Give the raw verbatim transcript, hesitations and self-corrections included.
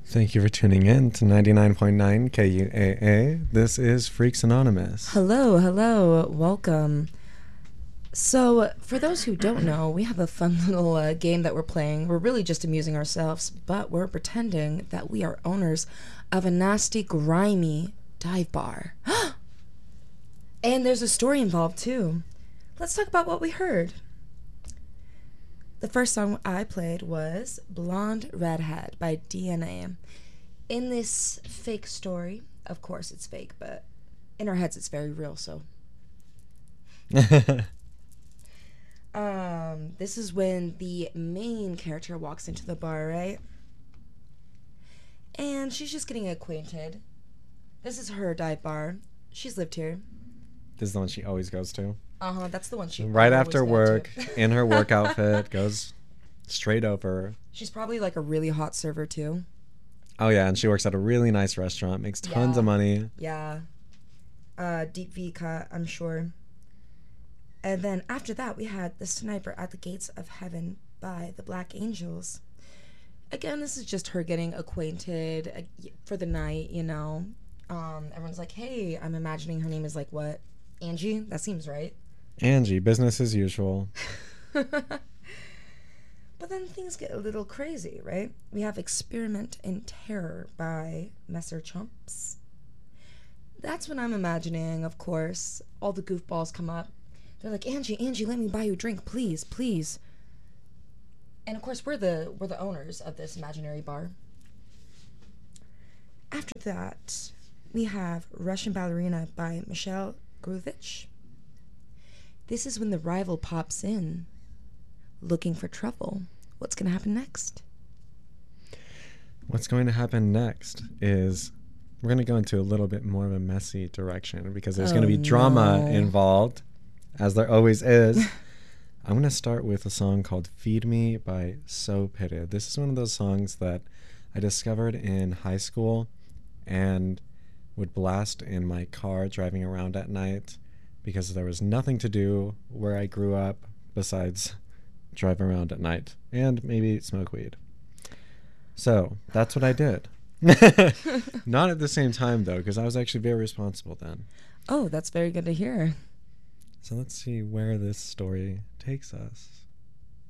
Thank you for tuning in to ninety-nine point nine K U A A. This is Freaks Anonymous. Hello, hello, welcome. So, for those who don't know, we have a fun little uh, game that we're playing. We're really just amusing ourselves, but we're pretending that we are owners of a nasty, grimy dive bar. And there's a story involved, too. Let's talk about what we heard. The first song I played was Blonde Redhead by D N A. In this fake story, of course it's fake, but in our heads it's very real, so. um, this is when the main character walks into the bar, right? And she's just getting acquainted. This is her dive bar. She's lived here. This is the one she always goes to. Uh-huh, that's the one she Right always after goes work, to. in her work outfit, goes straight over. She's probably like a really hot server, too. Oh, yeah, and she works at a really nice restaurant, makes tons Yeah. of money. Yeah. Uh, deep V cut, I'm sure. And then after that, we had The Sniper at the Gates of Heaven by the Black Angels. Again, this is just her getting acquainted uh, for the night, you know. Um, everyone's like, hey, I'm imagining her name is like what? Angie? That seems right. Angie, business as usual. But then things get a little crazy, right? We have Experiment in Terror by Messer Chumps. That's when I'm imagining, of course, all the goofballs come up. They're like, Angie, Angie, let me buy you a drink, please, please. And of course, we're the we're the owners of this imaginary bar. After that, we have Russian Ballerina by Michelle Gruvich. This is when the rival pops in, looking for trouble. What's going to happen next? What's going to happen next is we're going to go into a little bit more of a messy direction because there's Oh, going to be drama no. involved, as there always is. I'm going to start with a song called Feed Me by So Pitted. This is one of those songs that I discovered in high school and would blast in my car driving around at night because there was nothing to do where I grew up besides drive around at night and maybe smoke weed. So that's what I did. Not at the same time, though, because I was actually very responsible then. Oh, that's very good to hear. So let's see where this story takes us.